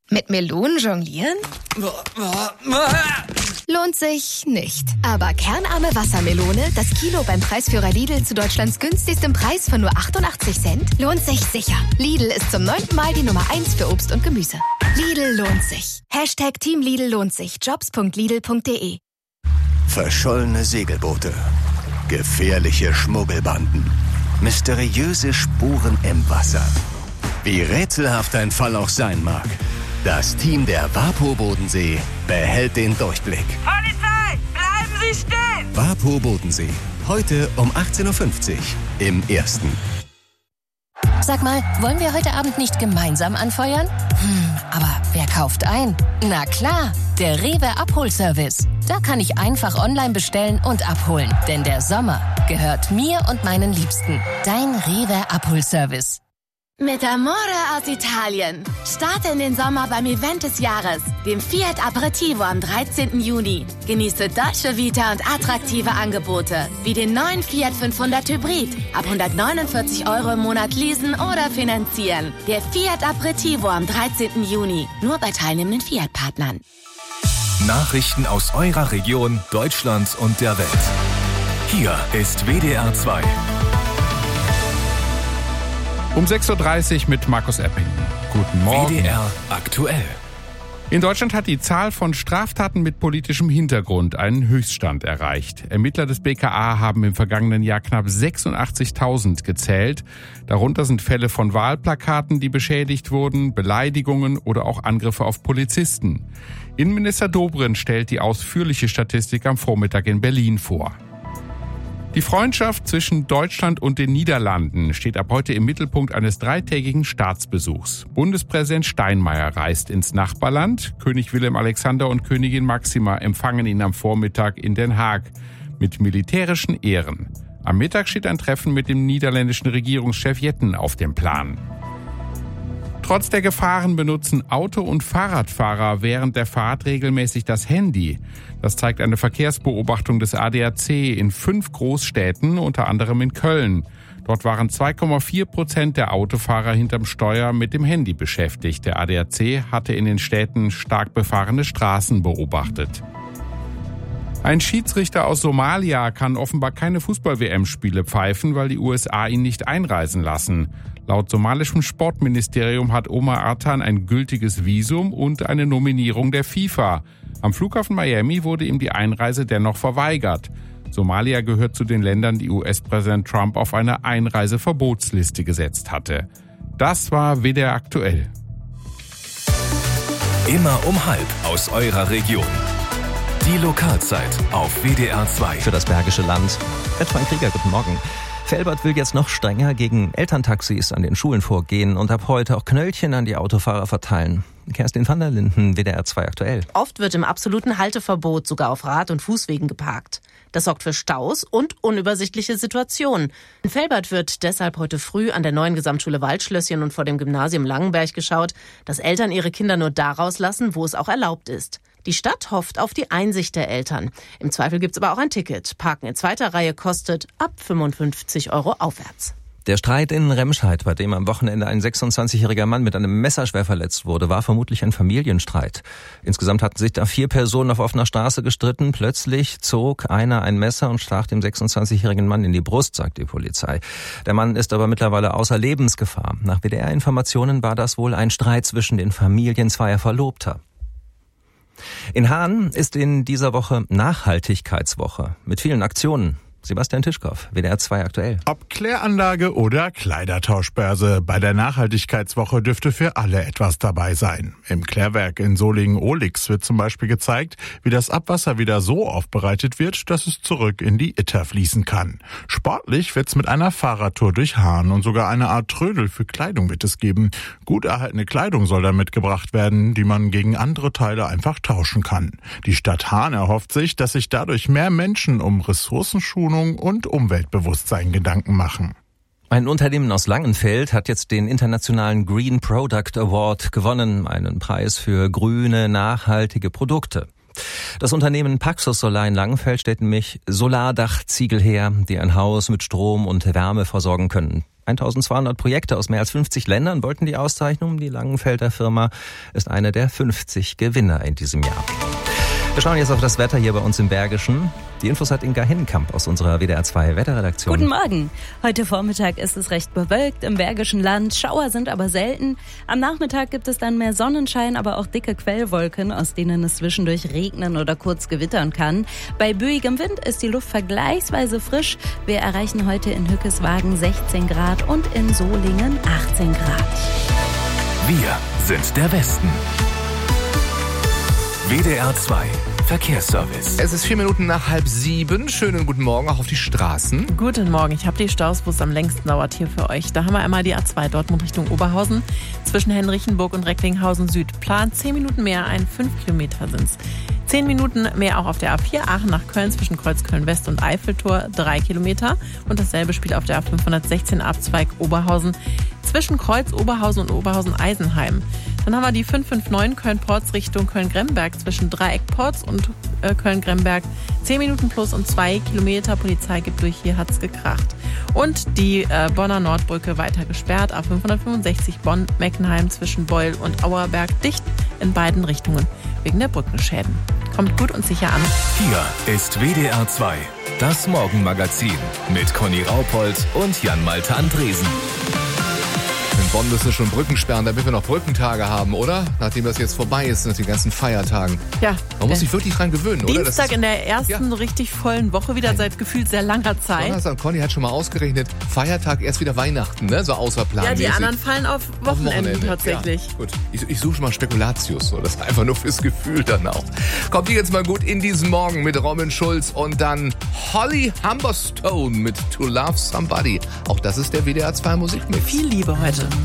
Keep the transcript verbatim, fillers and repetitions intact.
Mit Melonen jonglieren? Lohnt sich nicht. Aber kernarme Wassermelone, das Kilo beim Preisführer Lidl zu Deutschlands günstigstem Preis von nur achtundachtzig Cent, lohnt sich sicher. Lidl ist zum neunten Mal die Nummer eins für Obst und Gemüse. Lidl lohnt sich. Hashtag Team Lidl lohnt sich. Jobs punkt lidl punkt de. Verschollene Segelboote. Gefährliche Schmuggelbanden. Mysteriöse Spuren im Wasser. Wie rätselhaft ein Fall auch sein mag. Das Team der WaPo Bodensee behält den Durchblick. Polizei, bleiben Sie stehen! WaPo Bodensee, heute um achtzehn Uhr fünfzig im Ersten. Sag mal, wollen wir heute Abend nicht gemeinsam anfeuern? Hm, aber wer kauft ein? Na klar, der Rewe Abholservice. Da kann ich einfach online bestellen und abholen. Denn der Sommer gehört mir und meinen Liebsten. Dein Rewe Abholservice. Mit Amore aus Italien. Starte in den Sommer beim Event des Jahres, dem Fiat Aperitivo am dreizehnten Juni. Genieße Dolce Vita und attraktive Angebote, wie den neuen Fiat fünfhundert Hybrid. Ab hundertneunundvierzig Euro im Monat leasen oder finanzieren. Der Fiat Aperitivo am dreizehnten Juni. Nur bei teilnehmenden Fiat-Partnern. Nachrichten aus eurer Region, Deutschland und der Welt. Hier ist W D R zwei. Um sechs Uhr dreißig mit Markus Epping. Guten Morgen. W D R aktuell. In Deutschland hat die Zahl von Straftaten mit politischem Hintergrund einen Höchststand erreicht. Ermittler des B K A haben im vergangenen Jahr knapp sechsundachtzigtausend gezählt. Darunter sind Fälle von Wahlplakaten, die beschädigt wurden, Beleidigungen oder auch Angriffe auf Polizisten. Innenminister Dobrindt stellt die ausführliche Statistik am Vormittag in Berlin vor. Die Freundschaft zwischen Deutschland und den Niederlanden steht ab heute im Mittelpunkt eines dreitägigen Staatsbesuchs. Bundespräsident Steinmeier reist ins Nachbarland. König Willem Alexander und Königin Máxima empfangen ihn am Vormittag in Den Haag mit militärischen Ehren. Am Mittag steht ein Treffen mit dem niederländischen Regierungschef Jetten auf dem Plan. Trotz der Gefahren benutzen Auto- und Fahrradfahrer während der Fahrt regelmäßig das Handy. Das zeigt eine Verkehrsbeobachtung des A D A C in fünf Großstädten, unter anderem in Köln. Dort waren zwei Komma vier Prozent der Autofahrer hinterm Steuer mit dem Handy beschäftigt. Der A D A C hatte in den Städten stark befahrene Straßen beobachtet. Ein Schiedsrichter aus Somalia kann offenbar keine Fußball-W M-Spiele pfeifen, weil die U S A ihn nicht einreisen lassen. Laut somalischem Sportministerium hat Omar Artan ein gültiges Visum und eine Nominierung der FIFA. Am Flughafen Miami wurde ihm die Einreise dennoch verweigert. Somalia gehört zu den Ländern, die U S-Präsident Trump auf eine Einreiseverbotsliste gesetzt hatte. Das war W D R aktuell. Immer um halb aus eurer Region. Die Lokalzeit auf W D R zwei. Für das Bergische Land. Edwin Krieger, guten Morgen. Velbert will jetzt noch strenger gegen Elterntaxis an den Schulen vorgehen und ab heute auch Knöllchen an die Autofahrer verteilen. Kerstin van der Linden, W D R zwei aktuell. Oft wird im absoluten Halteverbot sogar auf Rad- und Fußwegen geparkt. Das sorgt für Staus und unübersichtliche Situationen. In Velbert wird deshalb heute früh an der neuen Gesamtschule Waldschlösschen und vor dem Gymnasium Langenberg geschaut, dass Eltern ihre Kinder nur da rauslassen, wo es auch erlaubt ist. Die Stadt hofft auf die Einsicht der Eltern. Im Zweifel gibt's aber auch ein Ticket. Parken in zweiter Reihe kostet ab fünfundfünfzig Euro aufwärts. Der Streit in Remscheid, bei dem am Wochenende ein sechsundzwanzigjähriger Mann mit einem Messer schwer verletzt wurde, war vermutlich ein Familienstreit. Insgesamt hatten sich da vier Personen auf offener Straße gestritten. Plötzlich zog einer ein Messer und stach dem sechsundzwanzigjährigen Mann in die Brust, sagt die Polizei. Der Mann ist aber mittlerweile außer Lebensgefahr. Nach W D R-Informationen war das wohl ein Streit zwischen den Familien zweier Verlobter. In Hahn ist in dieser Woche Nachhaltigkeitswoche mit vielen Aktionen. Sebastian Tischkow, W D R zwei aktuell. Ob Kläranlage oder Kleidertauschbörse, bei der Nachhaltigkeitswoche dürfte für alle etwas dabei sein. Im Klärwerk in Solingen-Ohlix wird zum Beispiel gezeigt, wie das Abwasser wieder so aufbereitet wird, dass es zurück in die Itter fließen kann. Sportlich wird's mit einer Fahrradtour durch Hahn und sogar eine Art Trödel für Kleidung wird es geben. Gut erhaltene Kleidung soll dann mitgebracht werden, die man gegen andere Teile einfach tauschen kann. Die Stadt Hahn erhofft sich, dass sich dadurch mehr Menschen um Ressourcenschonung und Umweltbewusstsein Gedanken machen. Ein Unternehmen aus Langenfeld hat jetzt den internationalen Green Product Award gewonnen, einen Preis für grüne, nachhaltige Produkte. Das Unternehmen Paxos Solar in Langenfeld stellt nämlich Solardachziegel her, die ein Haus mit Strom und Wärme versorgen können. eintausendzweihundert Projekte aus mehr als fünfzig Ländern wollten die Auszeichnung. Die Langenfelder Firma ist eine der fünfzig Gewinner in diesem Jahr. Wir schauen jetzt auf das Wetter hier bei uns im Bergischen. Die Infos hat Inga Hinnenkamp aus unserer W D R zwei Wetterredaktion. Guten Morgen. Heute Vormittag ist es recht bewölkt im Bergischen Land. Schauer sind aber selten. Am Nachmittag gibt es dann mehr Sonnenschein, aber auch dicke Quellwolken, aus denen es zwischendurch regnen oder kurz gewittern kann. Bei böigem Wind ist die Luft vergleichsweise frisch. Wir erreichen heute in Hückeswagen sechzehn Grad und in Solingen achtzehn Grad. Wir sind der Westen. W D R zwei Verkehrsservice. Es ist vier Minuten nach halb sieben. Schönen guten Morgen auch auf die Straßen. Guten Morgen. Ich habe die Staus, wo es am längsten dauert hier für euch. Da haben wir einmal die A zwei Dortmund Richtung Oberhausen. Zwischen Henrichenburg und Recklinghausen Süd. Plan zehn Minuten mehr, ein fünf Kilometer sind's. zehn Minuten mehr auch auf der A vier Aachen nach Köln zwischen Kreuzköln West und Eiffeltor, drei Kilometer. Und dasselbe spielt auf der A fünfhundertsechzehn Abzweig Oberhausen zwischen Kreuz Oberhausen und Oberhausen-Eisenheim. Dann haben wir die fünf fünf neun Köln-Porz Richtung Köln-Gremberg zwischen Dreieck-Porz und äh, Köln-Gremberg. zehn Minuten plus und zwei Kilometer. Polizei gibt durch, hier hat's gekracht. Und die äh, Bonner Nordbrücke weiter gesperrt. A fünfhundertfünfundsechzig Bonn-Meckenheim zwischen Beul und Auerberg dicht in beiden Richtungen wegen der Brückenschäden. Kommt gut und sicher an. Hier ist W D R zwei, das Morgenmagazin mit Conny Raupold und Jan-Malte Andresen. In Bonn müssen wir schon Brücken sperren, damit wir noch Brückentage haben, oder? Nachdem das jetzt vorbei ist mit den ganzen Feiertagen. Ja. Man muss sich wirklich dran gewöhnen, oder? Dienstag das in der ersten ja. richtig vollen Woche wieder seit gefühlt sehr langer Zeit. Donnerstag, Conny hat schon mal ausgerechnet, Feiertag erst wieder Weihnachten, ne? So außerplanmäßig. Ja, die anderen fallen auf Wochenenden, auf Wochenende. Tatsächlich. Ja, gut. Ich, ich suche schon mal Spekulatius, so. Das ist einfach nur fürs Gefühl dann auch. Kommt die jetzt mal gut in diesen Morgen mit Robin Schulz und dann Holly Humberstone mit To Love Somebody. Auch das ist der W D R zwei Musikmix. Viel Liebe heute.